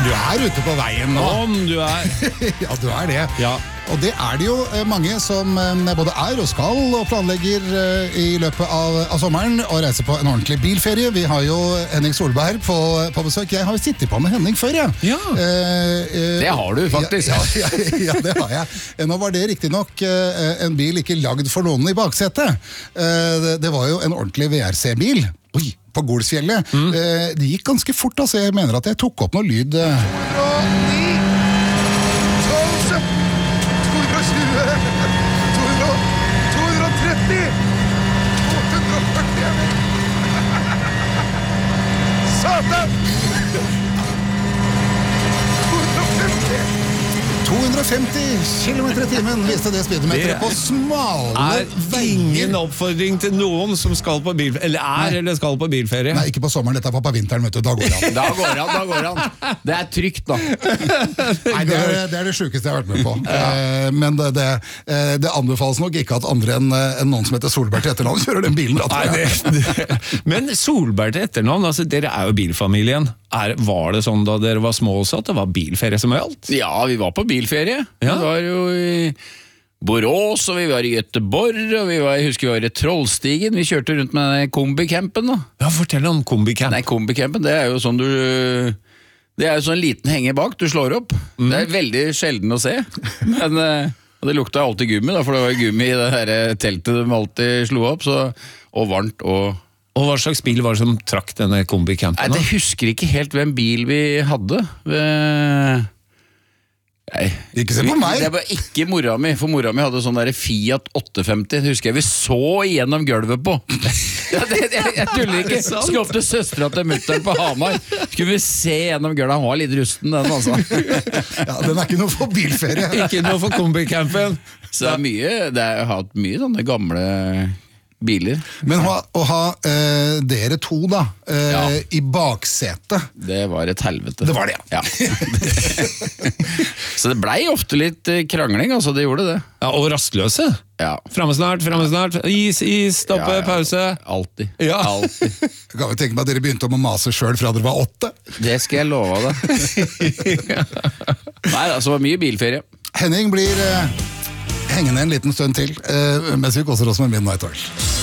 Du ute på veien nå. Om du Ja, du det. Ja. Og det det jo mange som både og skal og planlegger i løpet av sommeren å reise på en ordentlig bilferie. Vi har jo Henning Solberg på besøk. Jeg har jo sittet på med Henning før, ja. Det har du faktisk. Ja, det har jeg. Nå var det riktig nok en bil ikke lagd for noen i baksetet. Det var jo en ordentlig VRC-bil. Oi, på Golsfjellet. Det gikk ganske fort, altså. Jeg mener at jeg tok opp noe lyd. 250 kilometer i timen viste det speedometeret på smale veier. Ingen oppfordring til noen som skal på bilferie, eller skal på bilferie. Nei, ikke på sommeren, dette var på vinteren, vet du. Da går han. Da går han. Det trygt, da. Nei, det det sykeste jeg har vært med på. Men det anbefales nok ikke at andre enn noen som heter Solberg til etternavn kjører den bilen. Men Solberg til etternavn, altså, dere jo bilfamilien. Var det sånn da dere var små også, at det var bilferie som gjaldt? Ja, vi var på bilferie. Ja. Vi var jo i Borås, og vi var i Göteborg, og jeg husker vi var i Trollstigen. Vi kjørte rundt med den kombicampen da. Ja, fortell om kombicamp. Nei, kombicampen, det jo sånn det jo sånn en liten henge bak, du slår opp. Det veldig sjelden å se. Men og det lukta alltid gummi, da, for det var gummi i det her teltet de alltid slo opp, og varmt Og hva slags bil var det som trakk denne kombicampen? Nei, jeg husker ikke helt hvem bil vi hadde. Ikke se på meg! Det var ikke mora mi, for mora mi hadde sånn der Fiat 850. Det husker jeg vi så igjennom gulvet på. Jeg tuller ikke. Skulle opp til søstera til mutteren på Hamar. Skulle vi se gjennom gulvet. Han var litt rusten, den altså. Ja, den ikke noe for bilferie. Ikke noe for kombicampen. Så det har hatt mye sånne gamle biler. Men å ha dere to da i baksetet. Det var et helvete. Det var det, ja. Så det blei ofte litt krangling, altså det gjorde det. Ja, og rastløse. Ja. Framme snart. Is, stoppe, pause. Alltid. Ja. Alltid. Jeg kan jo tenke meg at dere begynte å mase selv fra dere var 8. Det skal jeg love deg. Nei, altså det var mye bilferie. Henning blir hengende en liten stund til, mens vi koser oss med Midnight Oil.